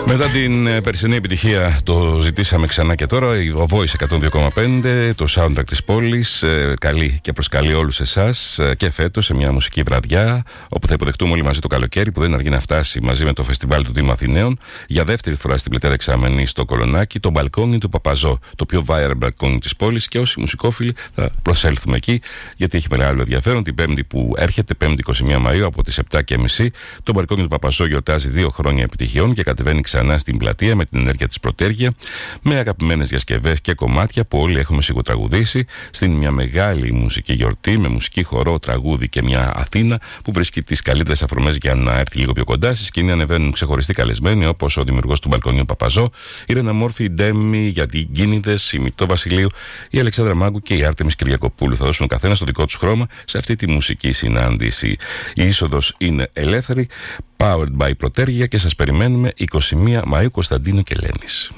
Μετά την περσινή επιτυχία το ζητήσαμε ξανά και τώρα. Ο Voice 102,5, το soundtrack της πόλης, καλεί και προσκαλεί όλους εσάς και φέτος σε μια μουσική βραδιά όπου θα υποδεχτούμε όλοι μαζί το καλοκαίρι που δεν αργεί να φτάσει μαζί με το φεστιβάλ του Δήμου Αθηναίων για δεύτερη φορά στην πλατεία Δεξαμενή στο Κολονάκι, το μπαλκόνι του Παπαζό, το πιο viral μπαλκόνι της πόλης, και όσοι μουσικόφιλοι θα προσέλθουμε εκεί γιατί έχει μεγάλο ενδιαφέρον. Την Πέμπτη που έρχεται, 5η 21 Μαΐου από τις 7:30, το μπαλκόνι του Παπαζό γιορτάζει 2 χρόνια επιτυχιών και κατεβαίνει ξανά στην πλατεία με την ενέργεια της πρωτέργεια, με αγαπημένες διασκευές και κομμάτια που όλοι έχουμε σιγοτραγουδήσει στην μια μεγάλη μουσική γιορτή με μουσική, χορό, τραγούδι και μια Αθήνα που βρίσκει τις καλύτερες αφορμές για να έρθει λίγο πιο κοντά. Στη σκηνή ανεβαίνουν ξεχωριστοί καλεσμένοι όπως ο δημιουργός του μπαλκονιού Παπαζό, η Ρένα Μόρφη, η Ντέμι, γιατί Γκίνιδες, η Μητώ Βασιλείου, η Αλεξάνδρα Μάγκου και η Άρτεμις Κυριακοπούλου. Θα δώσουν καθένα στο δικό τους χρώμα σε αυτή τη μουσική συνάντηση. Η είσοδος είναι ελεύθερη, powered by Πρωτέργεια, και σας περιμένουμε 21 Μαΐου, Κωνσταντίνου και Λένης.